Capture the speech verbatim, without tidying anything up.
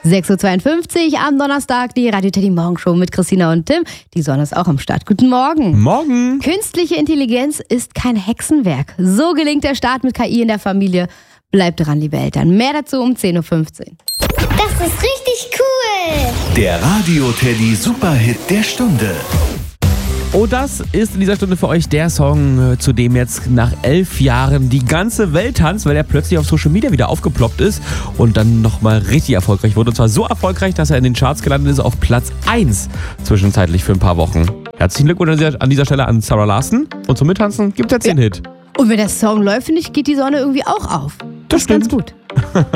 sechs Uhr zweiundfünfzig am Donnerstag, die Radio Teddy Morgenshow mit Christina und Tim. Die Sonne ist auch am Start. Guten Morgen. Morgen. Künstliche Intelligenz ist kein Hexenwerk. So gelingt der Start mit K I in der Familie. Bleibt dran, liebe Eltern. Mehr dazu um zehn Uhr fünfzehn. Das ist richtig cool. Der Radio Teddy Superhit der Stunde. Oh, das ist in dieser Stunde für euch der Song, zu dem jetzt nach elf Jahren die ganze Welt tanzt, weil er plötzlich auf Social Media wieder aufgeploppt ist und dann nochmal richtig erfolgreich wurde. Und zwar so erfolgreich, dass er in den Charts gelandet ist auf Platz eins zwischenzeitlich für ein paar Wochen. Herzlichen Glückwunsch an dieser Stelle an Sarah Larson. Und zum Mittanzen gibt es jetzt den Hit. Und wenn der Song läuft, finde ich, geht die Sonne irgendwie auch auf. Das, das ist ganz gut.